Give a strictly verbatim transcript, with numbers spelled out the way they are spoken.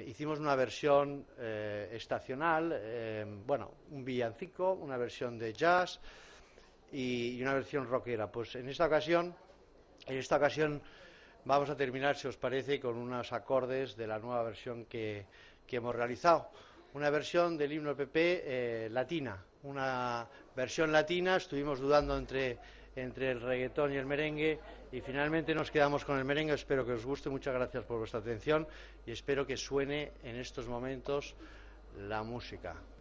hicimos una versión eh, estacional, eh, bueno, un villancico, una versión de jazz y, y una versión rockera. Pues en esta ocasión, en esta ocasión vamos a terminar, si os parece, con unos acordes de la nueva versión que, que hemos realizado. Una versión del himno del P P eh, latina, una versión latina. Estuvimos dudando entre, entre el reggaetón y el merengue y finalmente nos quedamos con el merengue. Espero que os guste. Muchas gracias por vuestra atención y espero que suene en estos momentos la música.